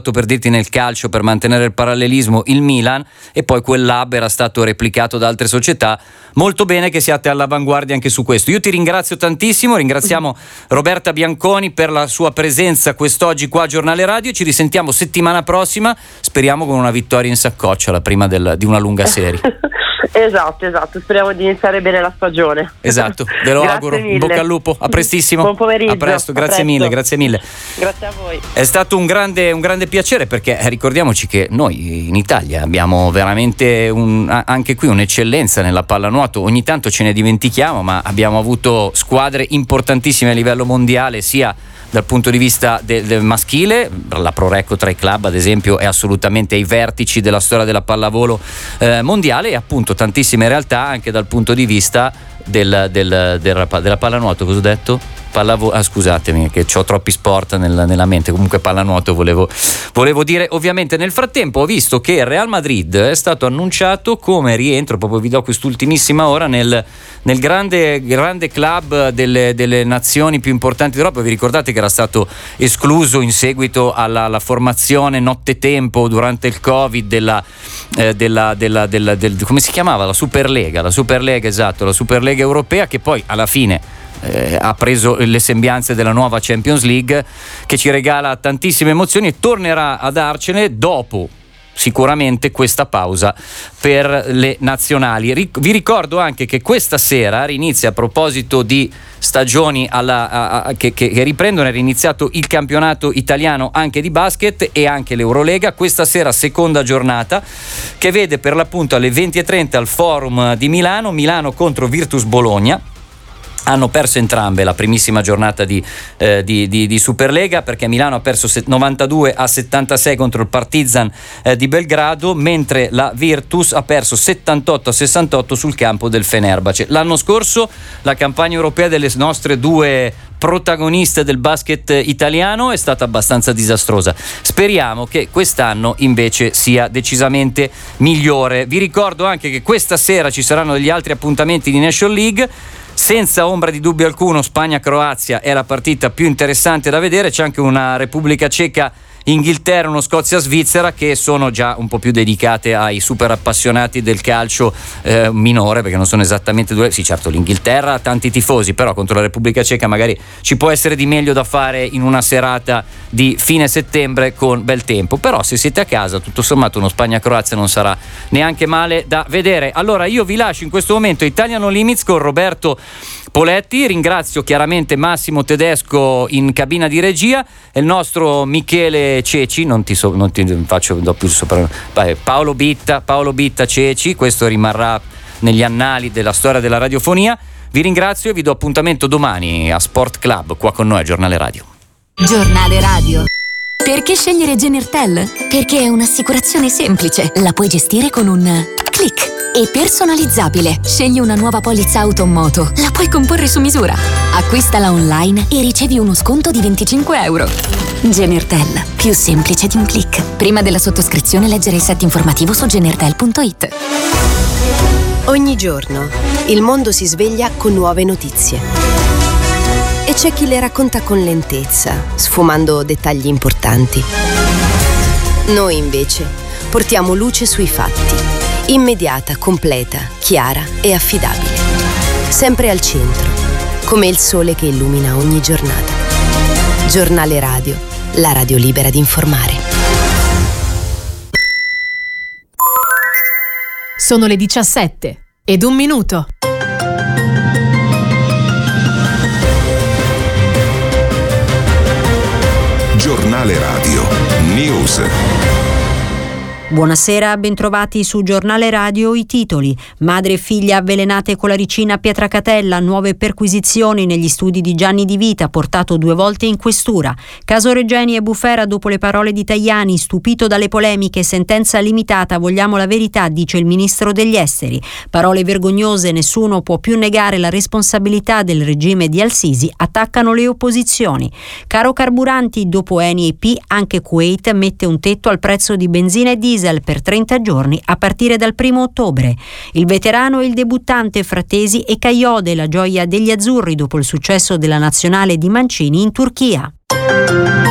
tanto per dirti nel calcio, per mantenere il parallelismo, il Milan, e poi quel lab era stato replicato da altre società. Molto bene che siate all'avanguardia anche su questo. Io ti ringrazio tantissimo, ringraziamo Roberta Bianconi per la sua presenza quest'oggi qua a Giornale Radio. Ci risentiamo settimana prossima, speriamo con una vittoria in saccoccia, la prima di una lunga serie. Esatto, speriamo di iniziare bene la stagione. Esatto, ve lo auguro, in bocca al lupo, a prestissimo. Buon pomeriggio. A presto, grazie mille. Grazie a voi. È stato un grande piacere, perché ricordiamoci che noi in Italia abbiamo veramente anche qui un'eccellenza nella pallanuoto. Ogni tanto ce ne dimentichiamo, ma abbiamo avuto squadre importantissime a livello mondiale, sia dal punto di vista del maschile. La Pro Recco tra i club, ad esempio, è assolutamente ai vertici della storia della pallavolo mondiale, e appunto tantissime realtà anche dal punto di vista della pallanuoto. Cosa ho detto? Scusatemi che ho troppi sport nella mente. Comunque pallanuoto volevo dire. Ovviamente nel frattempo ho visto che il Real Madrid è stato annunciato come rientro, proprio vi do quest'ultimissima ora, nel grande club delle nazioni più importanti d'Europa. Vi ricordate che era stato escluso in seguito alla formazione nottetempo durante il Covid come si chiamava? La Superlega, esatto, la Superlega europea, che poi alla fine ha preso le sembianze della nuova Champions League, che ci regala tantissime emozioni e tornerà a darcene dopo sicuramente questa pausa per le nazionali. Vi ricordo anche che questa sera rinizia, a proposito di stagioni che riprendono, è riniziato il campionato italiano anche di basket e anche l'Eurolega. Questa sera seconda giornata, che vede per l'appunto alle 20:30 al Forum di Milano contro Virtus Bologna. Hanno perso entrambe la primissima giornata di Superlega, perché Milano ha perso 92-76 contro il Partizan di Belgrado, mentre la Virtus ha perso 78-68 sul campo del Fenerbahce. L'anno scorso la campagna europea delle nostre due protagoniste del basket italiano è stata abbastanza disastrosa. Speriamo che quest'anno invece sia decisamente migliore. Vi ricordo anche che questa sera ci saranno degli altri appuntamenti di Nation League. Senza ombra di dubbio alcuno, Spagna-Croazia è la partita più interessante da vedere. C'è anche una Repubblica Ceca Inghilterra, uno Scozia-Svizzera, che sono già un po' più dedicate ai super appassionati del calcio minore, perché non sono esattamente due. Sì, certo, l'Inghilterra ha tanti tifosi, però contro la Repubblica Ceca magari ci può essere di meglio da fare in una serata di fine settembre con bel tempo. Però se siete a casa, tutto sommato uno Spagna-Croazia non sarà neanche male da vedere. Allora io vi lascio in questo momento Italian No Limits con Roberto Poletti. Ringrazio chiaramente Massimo Tedesco in cabina di regia e il nostro Michele Ceci, non ti faccio più sopra, Paolo Bitta Ceci. Questo rimarrà negli annali della storia della radiofonia. Vi ringrazio e vi do appuntamento domani a Sport Club, qua con noi a Giornale Radio. Giornale Radio. Perché scegliere Genertel? Perché è un'assicurazione semplice, la puoi gestire con un click. E personalizzabile. Scegli una nuova polizza auto o moto, la puoi comporre su misura. Acquistala online e ricevi uno sconto di €25. Genertel, più semplice di un click. Prima della sottoscrizione leggere il set informativo su genertel.it. Ogni giorno il mondo si sveglia con nuove notizie. E c'è chi le racconta con lentezza, sfumando dettagli importanti. Noi invece portiamo luce sui fatti. Immediata, completa, chiara e affidabile. Sempre al centro, come il sole che illumina ogni giornata. Giornale Radio, la radio libera di informare. Sono le 17:01. Giornale Radio News. Buonasera, bentrovati su Giornale Radio. I titoli: madre e figlia avvelenate con la ricina a Pietracatella, nuove perquisizioni negli studi di Gianni Di Vita, portato 2 volte in questura. Caso Regeni e Bufera dopo le parole di Tajani, stupito dalle polemiche, sentenza limitata, vogliamo la verità, dice il ministro degli esteri. Parole vergognose, nessuno può più negare la responsabilità del regime di Al-Sisi, attaccano le opposizioni. Caro carburanti, dopo Eni e P, anche Kuwait mette un tetto al prezzo di benzina e diesel per 30 giorni a partire dal 1 ottobre. Il veterano e il debuttante Frattesi e Kayode, la gioia degli azzurri dopo il successo della nazionale di Mancini in Turchia.